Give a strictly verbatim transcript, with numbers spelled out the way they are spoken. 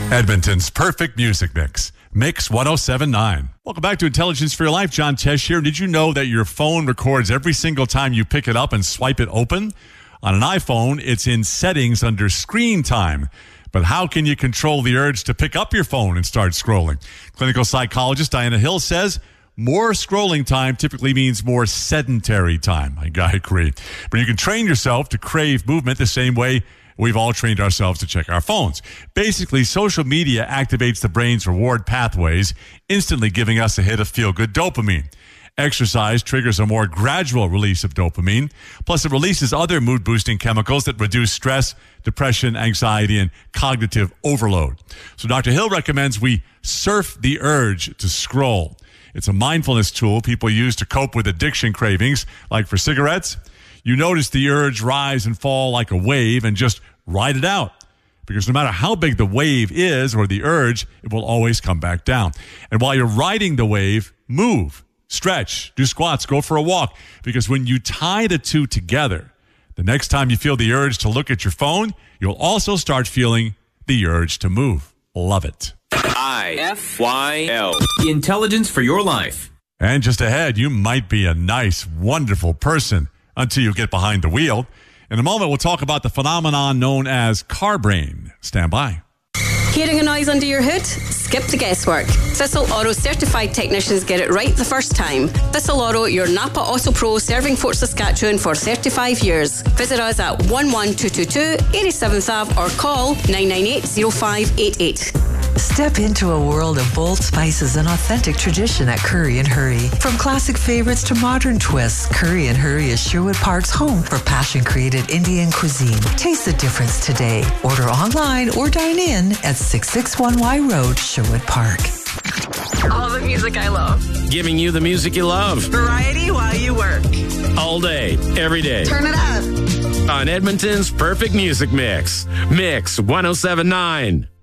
Edmonton's perfect music mix. Mix one oh seven point nine. Welcome back to Intelligence for Your Life. John Tesh here. Did you know that your phone records every single time you pick it up and swipe it open? On an iPhone, it's in settings under screen time. But how can you control the urge to pick up your phone and start scrolling? Clinical psychologist Diana Hill says more scrolling time typically means more sedentary time. I agree. But you can train yourself to crave movement the same way we've all trained ourselves to check our phones. Basically, social media activates the brain's reward pathways, instantly giving us a hit of feel-good dopamine. Exercise triggers a more gradual release of dopamine. Plus, it releases other mood-boosting chemicals that reduce stress, depression, anxiety, and cognitive overload. So Doctor Hill recommends we surf the urge to scroll. It's a mindfulness tool people use to cope with addiction cravings, like for cigarettes. You notice the urge rise and fall like a wave and just ride it out. Because no matter how big the wave is or the urge, it will always come back down. And while you're riding the wave, move, stretch, do squats, go for a walk. Because when you tie the two together, the next time you feel the urge to look at your phone, you'll also start feeling the urge to move. Love it. I F Y L. Intelligence for Your Life. And just ahead, you might be a nice, wonderful person until you get behind the wheel. In a moment, we'll talk about the phenomenon known as car brain. Stand by. Hearing a noise under your hood? Skip the guesswork. Thistle Auto certified technicians get it right the first time. Thistle Auto, your Napa Auto Pro, serving Fort Saskatchewan for thirty-five years. Visit us at one one two two two, eighty-seventh Avenue or call nine nine eight, zero five eight eight. Step into a world of bold spices and authentic tradition at Curry and Hurry. From classic favorites to modern twists, Curry and Hurry is Sherwood Park's home for passion-created Indian cuisine. Taste the difference today. Order online or dine in at six sixty-one Y Road, Sherwood Park. All the music I love. Giving you the music you love. Variety while you work. All day, every day. Turn it up. On Edmonton's perfect music mix. Mix one oh seven point nine.